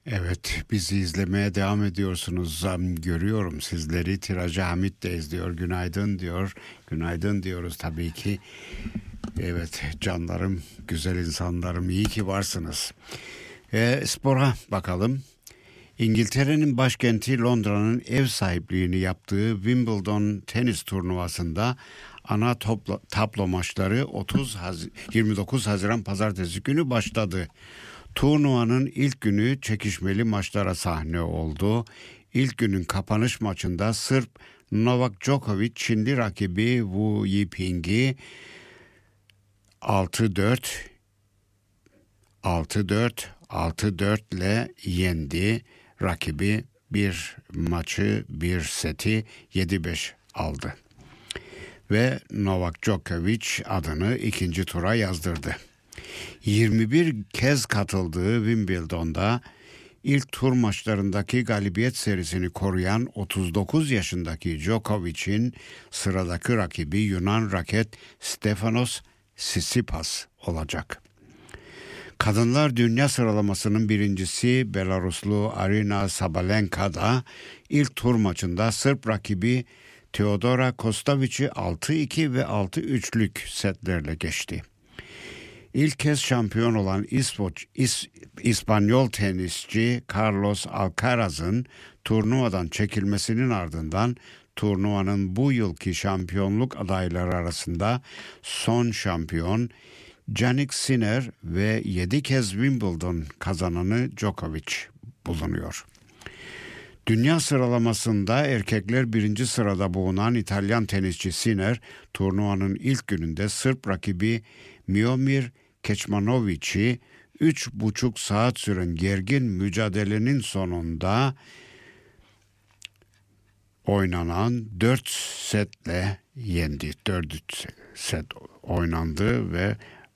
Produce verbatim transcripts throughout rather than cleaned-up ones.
Evet, bizi izlemeye devam ediyorsunuz. Görüyorum sizleri. Tiracı Hamit de izliyor. Günaydın diyor. Günaydın diyoruz tabii ki. Evet, canlarım, güzel insanlarım, iyi ki varsınız. E, spora bakalım. İngiltere'nin başkenti Londra'nın ev sahipliğini yaptığı Wimbledon tenis turnuvasında ana topla, tablo maçları otuz yirmi dokuz Haziran Pazartesi günü başladı. Turnuvanın ilk günü çekişmeli maçlara sahne oldu. İlk günün kapanış maçında Sırp Novak Djokovic Çinli rakibi Wu Yiping'i altı dört altı dört altı dört ile yendi. Rakibi bir maçı, bir seti yedi beş aldı. Ve Novak Djokovic adını ikinci tura yazdırdı. yirmi bir kez katıldığı Wimbledon'da ilk tur maçlarındaki galibiyet serisini koruyan otuz dokuz yaşındaki Djokovic'in sıradaki rakibi Yunan raket Stefanos Tsitsipas olacak. Kadınlar dünya sıralamasının birincisi Belaruslu Aryna Sabalenka da ilk tur maçında Sırp rakibi Teodora Kostovic'i altı iki ve altı üçlük setlerle geçti. İlk kez şampiyon olan İspoç, İs, İspanyol tenisçi Carlos Alcaraz'ın turnuvadan çekilmesinin ardından turnuvanın bu yılki şampiyonluk adayları arasında son şampiyon Jannik Sinner ve yedi kez Wimbledon kazananı Djokovic bulunuyor. Dünya sıralamasında erkekler birinci sırada bulunan İtalyan tenisçi Sinner, turnuvanın ilk gününde Sırp rakibi Miomir Kecmanovic'i üç buçuk saat süren gergin mücadelenin sonunda oynanan dört setle yendi. dört set oynandı ve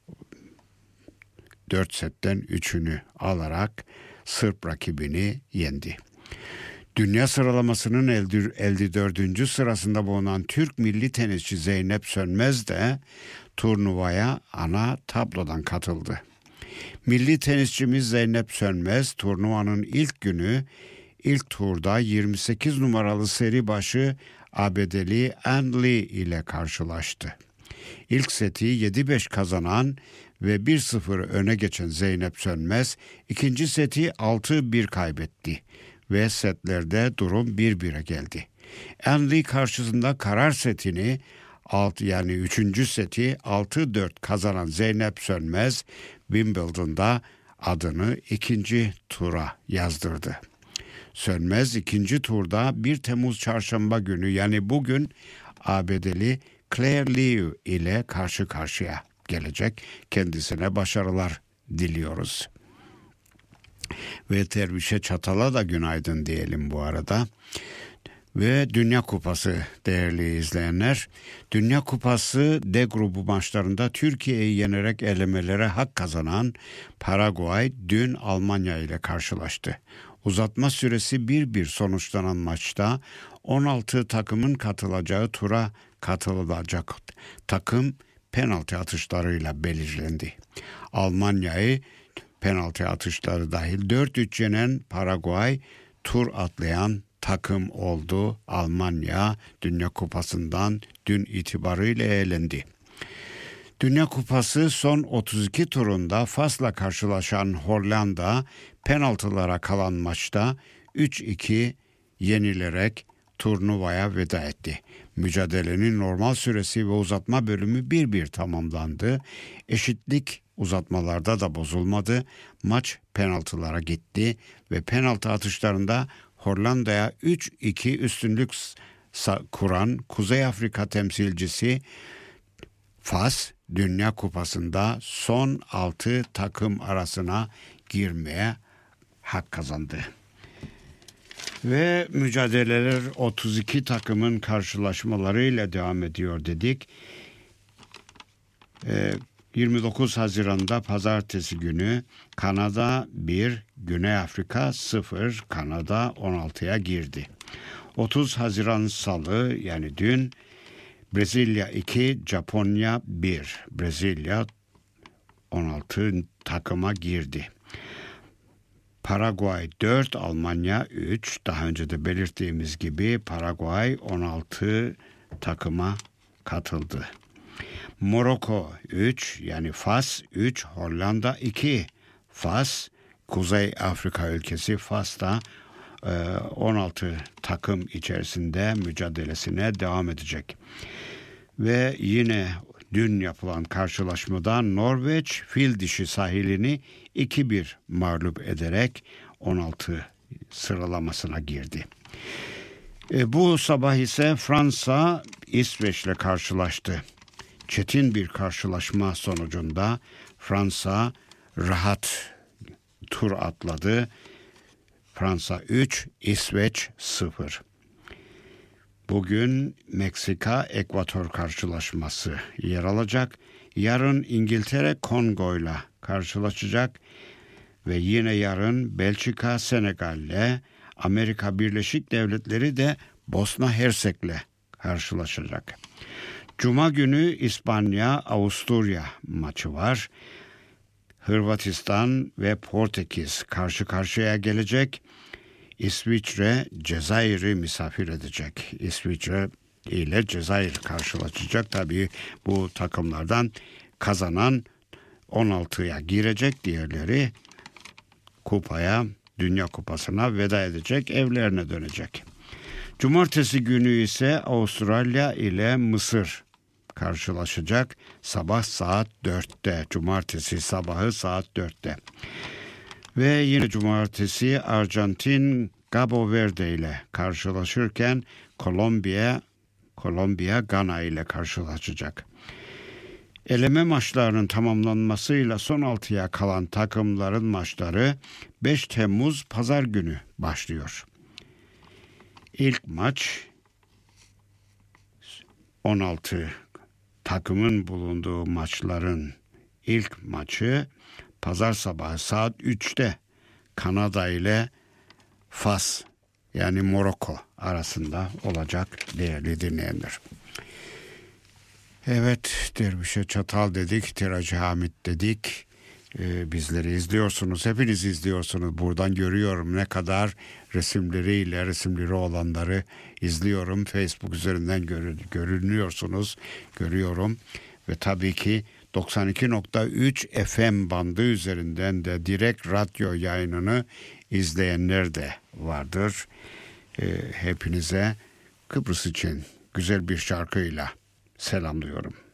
dört setten üçünü alarak Sırp rakibini yendi. Dünya sıralamasının elli dördüncü sırasında bulunan Türk milli tenisçi Zeynep Sönmez de turnuvaya ana tablodan katıldı. Milli tenisçimiz Zeynep Sönmez turnuvanın ilk günü ilk turda yirmi sekiz numaralı seri başı A B D'li Ann Lee ile karşılaştı. İlk seti yedi beş kazanan ve bir sıfır öne geçen Zeynep Sönmez ikinci seti altı bir kaybetti ve setlerde durum bir bire geldi. Ann Lee karşısında karar setini alt yani üçüncü seti altı dört kazanan Zeynep Sönmez Wimbledon'da adını ikinci tura yazdırdı. Sönmez ikinci turda bir Temmuz çarşamba günü yani bugün A B D'li Claire Liu ile karşı karşıya gelecek. Kendisine başarılar diliyoruz. Ve Dervişe Çatal'a da günaydın diyelim bu arada. Ve Dünya Kupası değerli izleyenler. Dünya Kupası D grubu maçlarında Türkiye'yi yenerek elemelere hak kazanan Paraguay dün Almanya ile karşılaştı. Uzatma süresi bir bir sonuçlanan maçta on altı takımın katılacağı tura katılacak takım penaltı atışlarıyla belirlendi. Almanya'yı penaltı atışları dahil dört üç yenen Paraguay tur atlayan takım oldu. Almanya Dünya Kupası'ndan dün itibarıyla elendi. Dünya Kupası son otuz iki turunda Fas'la karşılaşan Hollanda penaltılara kalan maçta üç iki yenilerek turnuvaya veda etti. Mücadelenin normal süresi ve uzatma bölümü bir bir tamamlandı. Eşitlik uzatmalarda da bozulmadı. Maç penaltılara gitti ve penaltı atışlarında Hollanda'ya üç iki üstünlük kuran Kuzey Afrika temsilcisi Fas Dünya Kupası'nda son altı takım arasına girmeye hak kazandı. Ve mücadeleler otuz iki takımın karşılaşmalarıyla devam ediyor dedik. Ee, yirmi dokuz Haziran'da pazartesi günü Kanada bir, Güney Afrika sıfır, Kanada on altıya girdi. otuz Haziran Salı yani dün Brezilya iki, Japonya bir. Brezilya on altı takıma girdi. Paraguay dört, Almanya üç. Daha önce de belirttiğimiz gibi Paraguay on altı takıma katıldı. Morocco üç, yani Fas üç, Hollanda iki. Fas, Kuzey Afrika ülkesi Fas'ta on altı takım içerisinde mücadelesine devam edecek. Ve yine dün yapılan karşılaşmada Norveç fil dişi sahilini iki bir mağlup ederek on altı sıralamasına girdi. E, bu sabah ise Fransa İsveç'le karşılaştı. Çetin bir karşılaşma sonucunda Fransa rahat tur atladı. Fransa üç, İsveç sıfır. Bugün Meksika-Ekvator karşılaşması yer alacak. Yarın İngiltere Kongo'yla karşılaşacak. Ve yine yarın Belçika Senegal'le, Amerika Birleşik Devletleri de Bosna Hersek'le karşılaşacak. Cuma günü İspanya-Avusturya maçı var. Hırvatistan ve Portekiz karşı karşıya gelecek. İsviçre Cezayir'i misafir edecek. İsviçre ile Cezayir karşılaşacak. Tabii bu takımlardan kazanan on altıya girecek. Diğerleri kupaya, Dünya Kupası'na veda edecek, evlerine dönecek. Cumartesi günü ise Avustralya ile Mısır karşılaşacak. Sabah saat dörtte. Cumartesi sabahı saat dörtte. Ve yine cumartesi Arjantin Cabo Verde ile karşılaşırken Kolombiya Kolombiya Gana ile karşılaşacak. Eleme maçlarının tamamlanmasıyla son altıya kalan takımların maçları beş Temmuz Pazar günü başlıyor. İlk maç on altı takımın bulunduğu maçların ilk maçı Pazar sabahı saat üçte Kanada ile Fas, yani Morocco arasında olacak değerli dinleyenler. Evet, Dervişe Çatal dedik, Tiracı Hamit dedik. Ee, bizleri izliyorsunuz, hepiniz izliyorsunuz. Buradan görüyorum ne kadar resimleriyle, resimleri olanları izliyorum. Facebook üzerinden gör, görünüyorsunuz, görüyorum. Ve tabii ki doksan iki nokta üç F M bandı üzerinden de direkt radyo yayınını izleyenler de vardır. Ee, hepinize Kıbrıs için güzel bir şarkıyla selamlıyorum.